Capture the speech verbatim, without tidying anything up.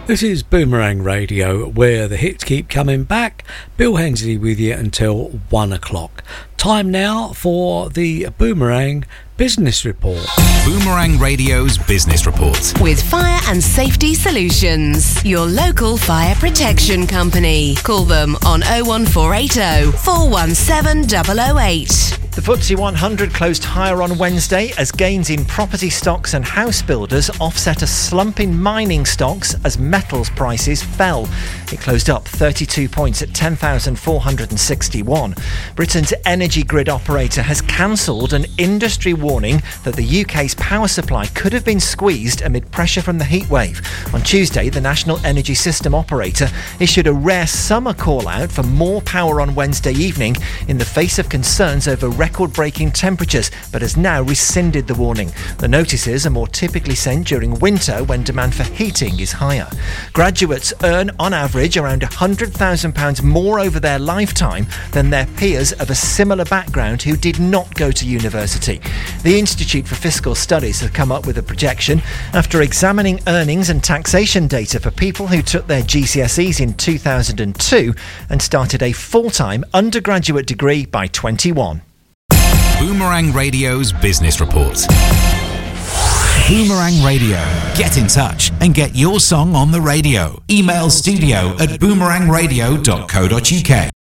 This is Boomerang Radio, where the hits keep coming back. Bill Hensley with you until one o'clock. Time now for the Boomerang Business Report. Boomerang Radio's Business Report. With Fire and Safety Solutions, your local fire protection company. Call them on oh one four eight oh, four one seven oh oh eight. The F T S E one hundred closed higher on Wednesday as gains in property stocks and house builders offset a slump in mining stocks as metals prices fell. It closed up thirty-two points at ten thousand four hundred sixty-one. Britain's energy grid operator has cancelled an industry warning that the U K's power supply could have been squeezed amid pressure from the heatwave. On Tuesday, the National Energy System operator issued a rare summer call-out for more power on Wednesday evening in the face of concerns over record-breaking temperatures, but has now rescinded the warning. The notices are more typically sent during winter when demand for heating is higher. Graduates earn, on average, around one hundred thousand pounds more over their lifetime than their peers of a similar background who did not go to university. The Institute for Fiscal Studies has come up with a projection after examining earnings and taxation data for people who took their G C S Es in two thousand two and started a full-time undergraduate degree by twenty-one. Boomerang Radio's Business Report. Boomerang Radio. Get in touch and get your song on the radio. Email studio at boomerang radio dot co dot uk.